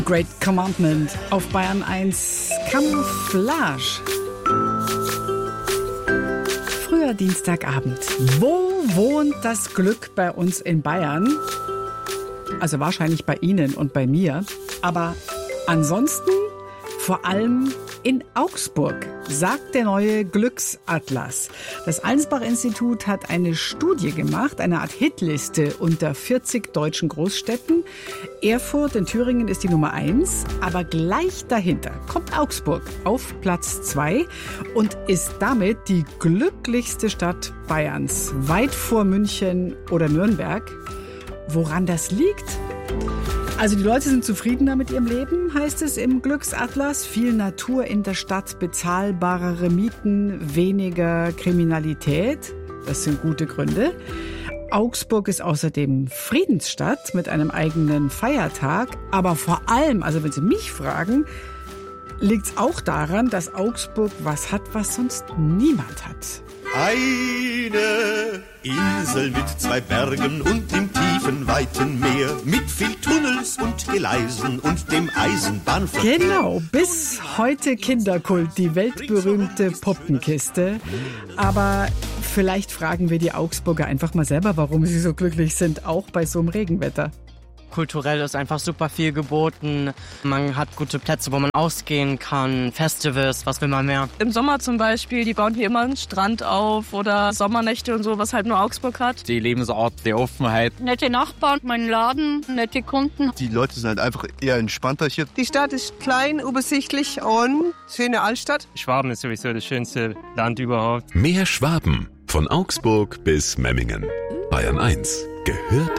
Great Commandment auf Bayern 1 Camouflage. Früher Dienstagabend. Wo wohnt das Glück bei uns in Bayern? Also wahrscheinlich bei Ihnen und bei mir. Aber ansonsten vor allem in Augsburg, sagt der neue Glücksatlas. Das Allensbach-Institut hat eine Studie gemacht, eine Art Hitliste unter 40 deutschen Großstädten. Erfurt in Thüringen ist die Nummer 1, aber gleich dahinter kommt Augsburg auf Platz 2 und ist damit die glücklichste Stadt Bayerns, weit vor München oder Nürnberg. Woran das liegt? Also die Leute sind zufriedener mit ihrem Leben, heißt es im Glücksatlas. Viel Natur in der Stadt, bezahlbarere Mieten, weniger Kriminalität. Das sind gute Gründe. Augsburg ist außerdem Friedensstadt mit einem eigenen Feiertag. Aber vor allem, also wenn Sie mich fragen, liegt es auch daran, dass Augsburg was hat, was sonst niemand hat. Eine Insel mit 2 Bergen und dem tiefen, weiten Meer, mit viel Tunnels und Gleisen und dem Eisenbahnverkehr. Genau, bis heute Kinderkult, die weltberühmte Puppenkiste. Aber vielleicht fragen wir die Augsburger einfach mal selber, warum sie so glücklich sind, auch bei so einem Regenwetter. Kulturell ist einfach super viel geboten. Man hat gute Plätze, wo man ausgehen kann, Festivals, was will man mehr? Im Sommer zum Beispiel, die bauen hier immer einen Strand auf oder Sommernächte und so, was halt nur Augsburg hat. Die Lebensart der Offenheit. Nette Nachbarn, mein Laden, nette Kunden. Die Leute sind halt einfach eher entspannter hier. Die Stadt ist klein, übersichtlich und schöne Altstadt. Schwaben ist sowieso das schönste Land überhaupt. Mehr Schwaben, von Augsburg bis Memmingen. Bayern 1 gehört